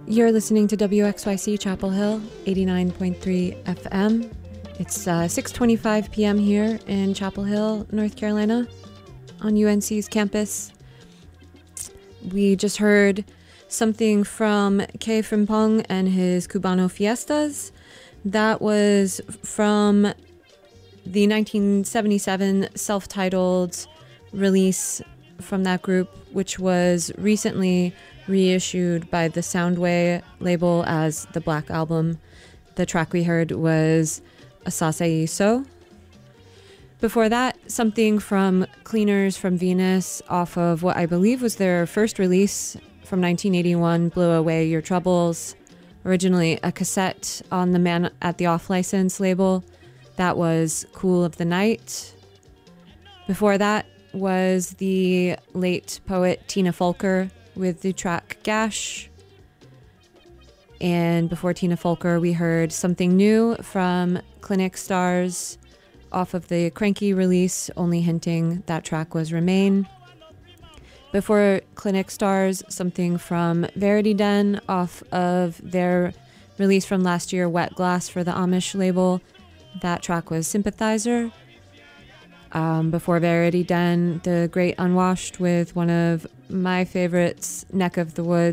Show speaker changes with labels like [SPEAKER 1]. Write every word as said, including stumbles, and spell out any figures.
[SPEAKER 1] You're listening to W X Y C Chapel Hill, eighty-nine point three F M. It's uh, six twenty-five p.m. here in Chapel Hill, North Carolina, on U N C's campus. We just heard something from K. Frimpong and his Cubano Fiestas. That was from the nineteen seventy-seven self-titled release from that group, which was recently reissued by the Soundway label as the Black Album. The track we heard was Asase So. Before that, something from Cleaners from Venus off of what I believe was their first release from nineteen eighty-one, Blow Away Your Troubles. Originally a cassette on the Man at the Off license label. That was Cool of the Night. Before that was the late poet Tina Folker with the track Gash. And before Tina Folker, we heard something new from Clinic Stars off of the Cranky release, only hinting that track was Remain. Before Clinic Stars, something from Verity Den off of their release from last year, Wet Glass for the Amish label. That track was Sympathizer. Um, before Verity Den, The Great Unwashed with one of my favorites, Neck of the Woods.